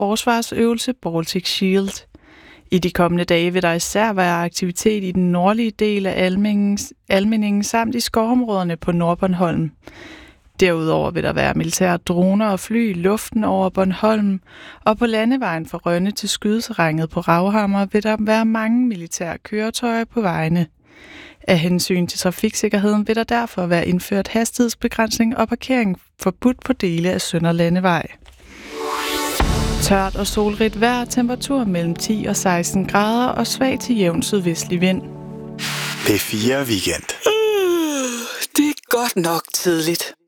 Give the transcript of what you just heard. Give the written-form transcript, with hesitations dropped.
forsvarsøvelse Baltic Shield. I de kommende dage vil der især være aktivitet i den nordlige del af Almindingen samt i skovområderne på Nordbornholm. Derudover vil der være militære droner og fly i luften over Bornholm, og på landevejen fra Rønne til skydeterrænet på Ravhammer vil der være mange militære køretøjer på vejene. Af hensyn til trafiksikkerheden vil der derfor være indført hastighedsbegrænsning og parkering forbudt på dele af Sønder Landevej. Tørt og solrigt vejr, temperatur mellem 10 og 16 grader og svag til jævn sydvestlig vind. P4 Weekend. Det er godt nok tidligt.